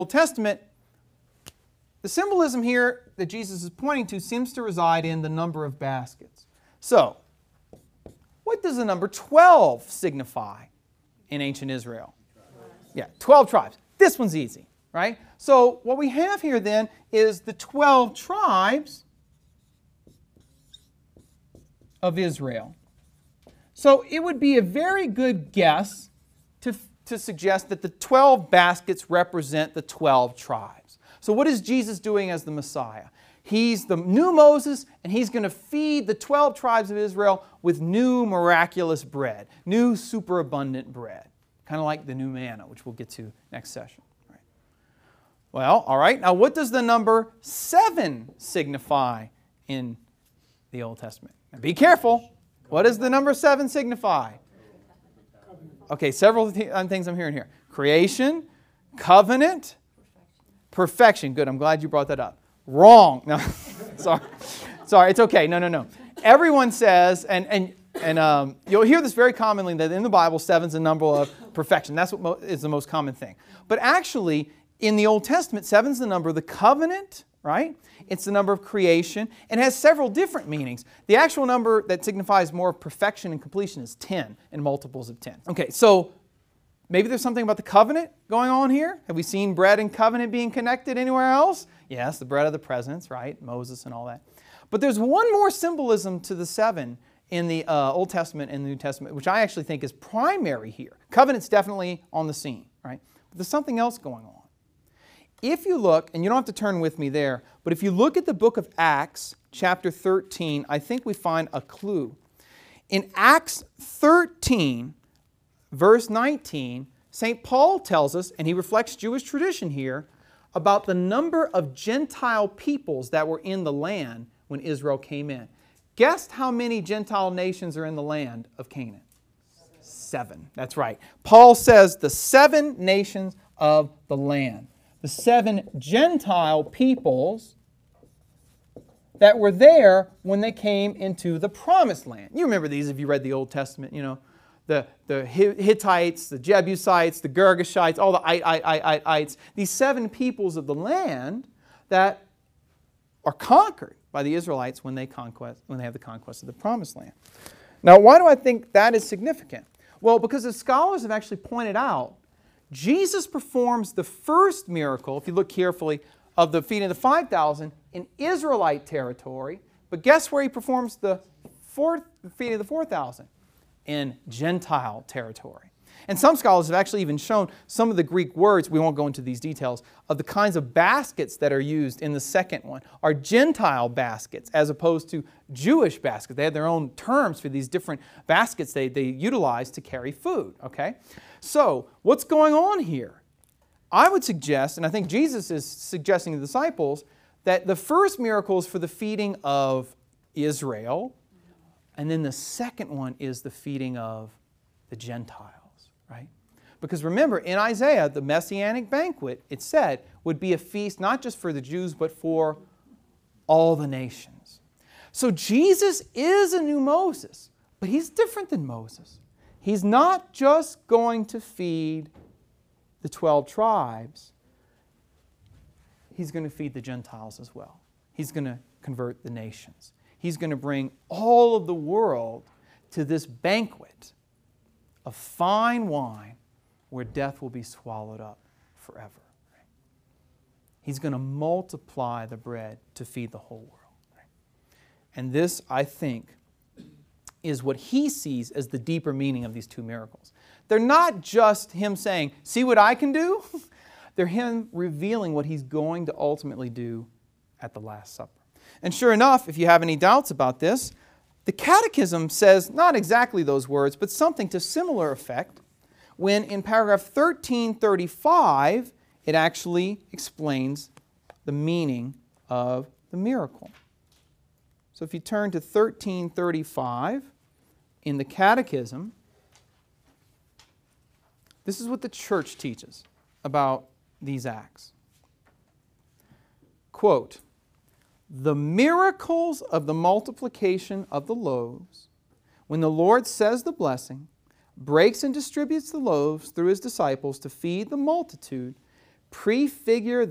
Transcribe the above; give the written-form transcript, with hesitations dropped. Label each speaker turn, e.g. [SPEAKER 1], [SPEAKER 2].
[SPEAKER 1] Old Testament, the symbolism here that Jesus is pointing to seems to reside in the number of baskets. So, what does the number 12 signify in ancient Israel? Yeah, 12 tribes. This one's easy, right? So what we have here then is the 12 tribes of Israel. So it would be a very good guess to suggest that the 12 baskets represent the 12 tribes. So what is Jesus doing as the Messiah? He's the new Moses, and he's going to feed the 12 tribes of Israel with new miraculous bread, new superabundant bread, kind of like the new manna, which we'll get to next session. Right. Well, all right, now what does the number 7 signify in the Old Testament? Now be careful. What does the number 7 signify? Okay, several things I'm hearing here. Creation, covenant, perfection. Good, I'm glad you brought that up. Wrong. No, sorry, it's okay. No. Everyone says, and you'll hear this very commonly, that in the Bible, 7's a number of perfection. That's what is the most common thing. But actually, in the Old Testament, 7's the number of the covenant, right? It's the number of creation, and has several different meanings. The actual number that signifies more perfection and completion is 10, and multiples of 10. Okay, so maybe there's something about the covenant going on here. Have we seen bread and covenant being connected anywhere else? Yes, the bread of the presence, right? Moses and all that. But there's one more symbolism to the 7 in the Old Testament and the New Testament, which I actually think is primary here. Covenant's definitely on the scene, right? But there's something else going on. If you look, and you don't have to turn with me there, but if you look at the book of Acts, chapter 13, I think we find a clue. In Acts 13, verse 19, St. Paul tells us, and he reflects Jewish tradition here, about the number of Gentile peoples that were in the land when Israel came in. Guess how many Gentile nations are in the land of Canaan? 7. That's right. Paul says the 7 nations of the land. The 7 Gentile peoples that were there when they came into the Promised Land. You remember these if you read the Old Testament, you know. The Hittites, the Jebusites, the Girgashites, all the ites. These 7 peoples of the land that are conquered by the Israelites when they have the conquest of the Promised Land. Now, why do I think that is significant? Well, because the scholars have actually pointed out Jesus performs the first miracle, if you look carefully, of the feeding of the 5,000 in Israelite territory. But guess where he performs the feeding of the 4,000? In Gentile territory. And some scholars have actually even shown some of the Greek words, we won't go into these details, of the kinds of baskets that are used in the second one are Gentile baskets as opposed to Jewish baskets. They had their own terms for these different baskets they utilized to carry food. Okay? So, what's going on here? I would suggest, and I think Jesus is suggesting to the disciples, that the first miracle is for the feeding of Israel, and then the second one is the feeding of the Gentiles, right? Because remember, in Isaiah, the Messianic banquet, it said, would be a feast not just for the Jews, but for all the nations. So Jesus is a new Moses, but he's different than Moses. He's not just going to feed the 12 tribes. He's going to feed the Gentiles as well. He's going to convert the nations. He's going to bring all of the world to this banquet of fine wine where death will be swallowed up forever. Right? He's going to multiply the bread to feed the whole world. Right? And this, I think, is what he sees as the deeper meaning of these 2 miracles. They're not just him saying, see what I can do? They're him revealing what he's going to ultimately do at the Last Supper. And sure enough, if you have any doubts about this, the Catechism says not exactly those words, but something to similar effect, when in paragraph 1335, it actually explains the meaning of the miracle. So if you turn to 1335 in the Catechism, this is what the Church teaches about these acts. Quote, "The miracles of the multiplication of the loaves, when the Lord says the blessing, breaks and distributes the loaves through his disciples to feed the multitude, prefigure